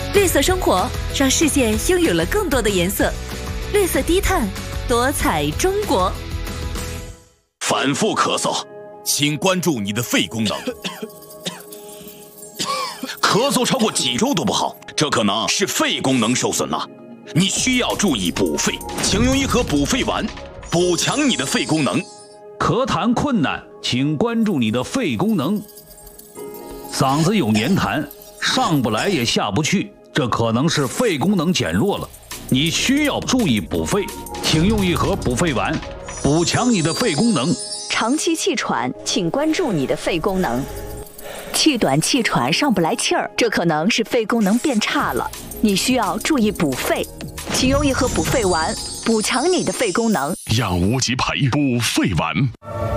绿色生活让世界拥有了更多的颜色。绿色低碳，多彩中国。 反复咳嗽，请关注你的肺功能。咳嗽超过几周都不好，这可能是肺功能受损了。你需要注意补肺，请用一盒补肺丸，补强你的肺功能。 咳痰困难，请关注你的肺功能。嗓子有黏痰，上不来也下不去，这可能是肺功能减弱了。你需要注意补肺，请用一盒补肺丸，补强你的肺功能。 长期气喘，请关注你的肺功能。气短气喘上不来气儿，这可能是肺功能变差了，你需要注意补肺，请用一盒补肺丸，补强你的肺功能。 让无极牌补肺丸。